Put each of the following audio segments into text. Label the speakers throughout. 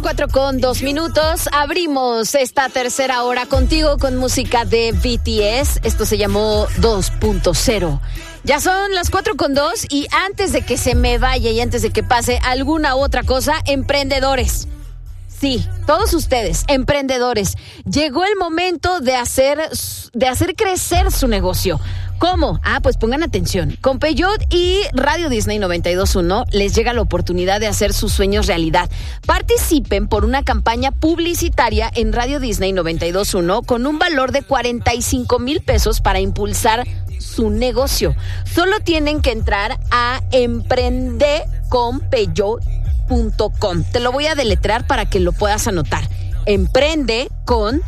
Speaker 1: 4:02. Abrimos esta tercera hora contigo con música de BTS. Esto se llamó 2.0. Ya son las 4:02 y antes de que se me vaya y antes de que pase alguna otra cosa, emprendedores. Sí, todos ustedes, emprendedores, llegó el momento de hacer crecer su negocio. ¿Cómo? Pues pongan atención. Con Peugeot y Radio Disney 92.1 les llega la oportunidad de hacer sus sueños realidad. Participen por una campaña publicitaria en Radio Disney 92.1 con un valor de 45,000 pesos para impulsar su negocio. Solo tienen que entrar a emprendeconpeugeot.com. Te lo voy a deletrear para que lo puedas anotar. Emprende con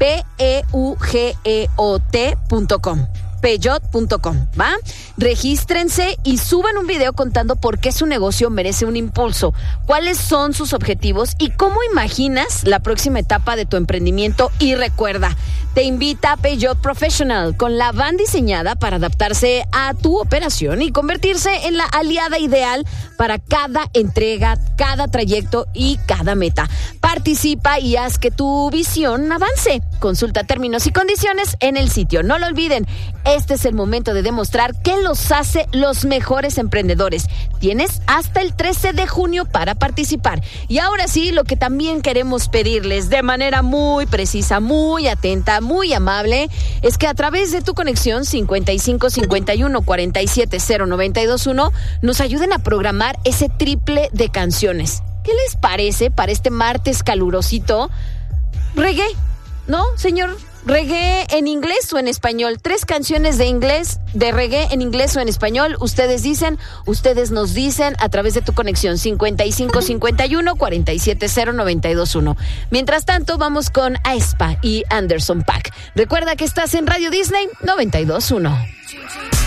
Speaker 1: PEUGEOT.com. Peugeot.com, ¿va? Regístrense y suban un video contando por qué su negocio merece un impulso, cuáles son sus objetivos y cómo imaginas la próxima etapa de tu emprendimiento. Y recuerda, te invita Peugeot Professional, con la van diseñada para adaptarse a tu operación y convertirse en la aliada ideal para cada entrega, cada trayecto y cada meta. Participa y haz que tu visión avance. Consulta términos y condiciones en el sitio. No lo olviden. Este es el momento de demostrar qué los hace los mejores emprendedores. Tienes hasta el 13 de junio para participar. Y ahora sí, lo que también queremos pedirles de manera muy precisa, muy atenta, muy amable, es que a través de tu conexión 55 51 47 0921 nos ayuden a programar ese triple de canciones. ¿Qué les parece para este martes calurosito? Reggae, ¿no, señor? Reggae en inglés o en español. 3 canciones de reggae en inglés o en español. Ustedes nos dicen a través de tu conexión 55 51 47 0921. Mientras tanto, vamos con aespa y Anderson .Paak. Recuerda que estás en Radio Disney 92.1.